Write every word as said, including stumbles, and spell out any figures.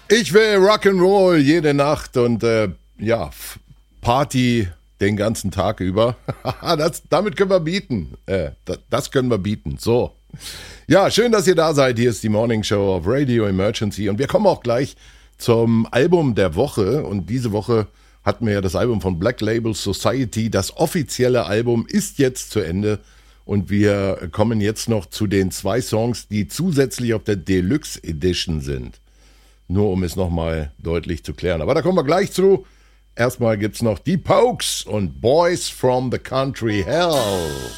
Ich will Rock'n'Roll jede Nacht und äh, ja, Party den ganzen Tag über. das, damit können wir bieten. Äh, das, das können wir bieten. So. Ja, schön, dass ihr da seid. Hier ist die Morning Show auf Radio Emergency und wir kommen auch gleich zum Album der Woche. Und diese Woche hatten wir ja das Album von Black Label Society. Das offizielle Album ist jetzt zu Ende und wir kommen jetzt noch zu den zwei Songs, die zusätzlich auf der Deluxe Edition sind. Nur um es nochmal deutlich zu klären. Aber da kommen wir gleich zu. Erstmal gibt's noch die Pokes und Boys from the Country Hell.